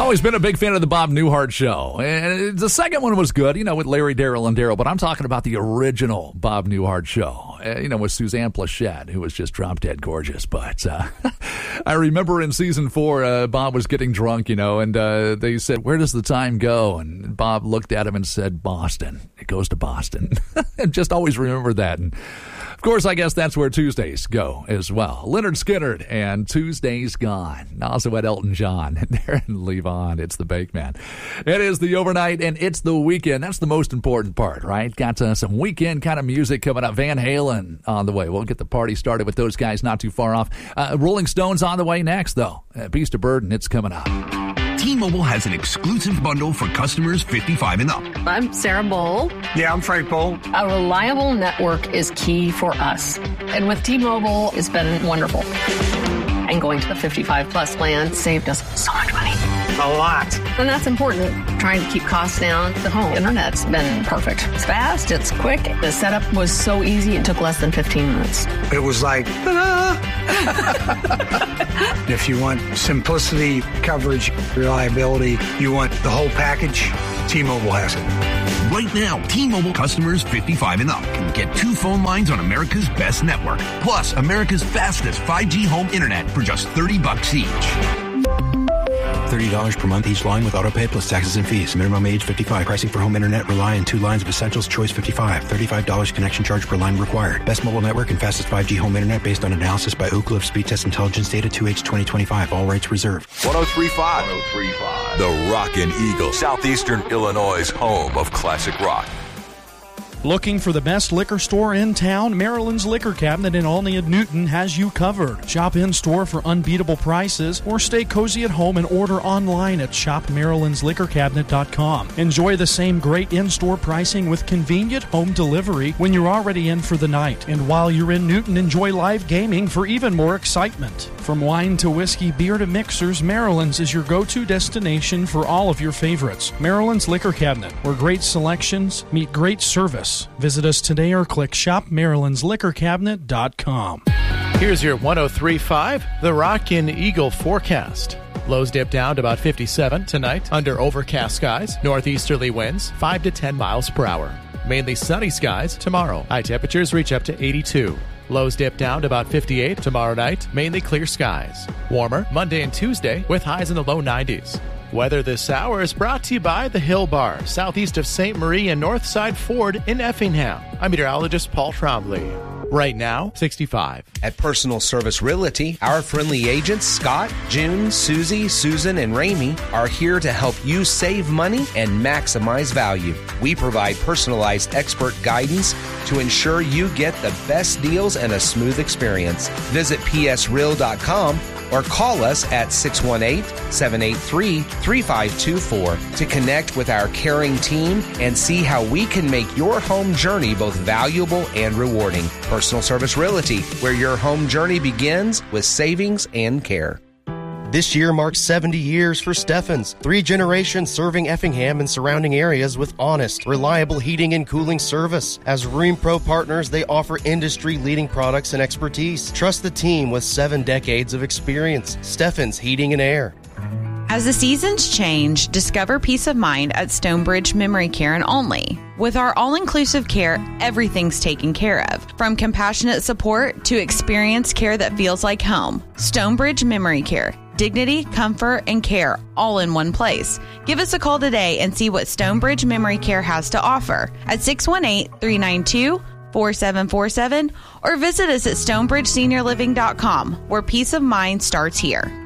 Always been a big fan of the Bob Newhart Show. And the second one was good, with Larry, Daryl, and Daryl. But I'm talking about the original Bob Newhart Show, with Suzanne Plachette, who was just drop-dead gorgeous. But I remember in season 4, Bob was getting drunk, and they said, "Where does the time go?" And Bob looked at him and said, "Boston. It goes to Boston." And just always remember that. And of course, I guess that's where Tuesdays go as well. Leonard Skinner and Tuesdays Gone. Also at Elton John and Darren Levon. It's the Bake Man. It is the overnight and it's the weekend. That's the most important part, right? Got some weekend kind of music coming up. Van Halen on the way. We'll get the party started with those guys not too far off. Rolling Stones on the way next, though. Beast of Burden, it's coming up. T-Mobile has an exclusive bundle for customers 55 and up. I'm Sarah Bowl. Yeah, I'm Frank Bowl. A reliable network is key for us. And with T-Mobile, it's been wonderful. And going to the 55-plus plan saved us so much money. A lot. And that's important. Trying to keep costs down. The home internet's been perfect. It's fast. It's quick. The setup was so easy. It took less than 15 minutes. It was like, ta-da! If you want simplicity, coverage, reliability, you want the whole package, T-Mobile has it. Right now, T-Mobile customers 55 and up can get 2 phone lines on America's best network, plus America's fastest 5G home internet for just $30 each. $30 per month each line with autopay plus taxes and fees. Minimum age 55. Pricing for home internet rely on 2 lines of Essentials Choice 55. $35 connection charge per line required. Best mobile network and fastest 5G home internet based on analysis by Ookla of Speed Test Intelligence data 2H 2025. All rights reserved. 103.5. The Rockin' Eagle. Southeastern Illinois' home of classic rock. Looking for the best liquor store in town? Maryland's Liquor Cabinet in Olney and Newton has you covered. Shop in-store for unbeatable prices or stay cozy at home and order online at shopmarylandsliquorcabinet.com. Enjoy the same great in-store pricing with convenient home delivery when you're already in for the night. And while you're in Newton, enjoy live gaming for even more excitement. From wine to whiskey, beer to mixers, Maryland's is your go-to destination for all of your favorites. Maryland's Liquor Cabinet, where great selections meet great service. Visit us today or click shopmarylandsliquorcabinet.com. Here's your 103.5, the Rockin' Eagle forecast. Lows dip down to about 57 tonight under overcast skies. Northeasterly winds 5 to 10 miles per hour. Mainly sunny skies tomorrow. High temperatures reach up to 82. Lows dip down to about 58 tomorrow night. Mainly clear skies. Warmer Monday and Tuesday with highs in the low 90s. Weather this hour is brought to you by the Hill Bar, southeast of St. Marie and Northside Ford in Effingham. I'm meteorologist Paul Trombley. Right now, 65. At Personal Service Realty, our friendly agents, Scott, June, Susie, Susan, and Ramey, are here to help you save money and maximize value. We provide personalized expert guidance to ensure you get the best deals and a smooth experience. Visit psreal.com or call us at 618-783-3524 to connect with our caring team and see how we can make your home journey both valuable and rewarding. Personal Service Realty, where your home journey begins with savings and care. This year marks 70 years for Steffens, 3 generations serving Effingham and surrounding areas with honest, reliable heating and cooling service. As Rheem Pro partners, they offer industry-leading products and expertise. Trust the team with 7 decades of experience. Steffens Heating and Air. As the seasons change, discover peace of mind at Stonebridge Memory Care in Olney. With our all-inclusive care, everything's taken care of. From compassionate support to experienced care that feels like home. Stonebridge Memory Care. Dignity, comfort, and care all in one place. Give us a call today and see what Stonebridge Memory Care has to offer at 618-392-4747 or visit us at stonebridgeseniorliving.com, where peace of mind starts here.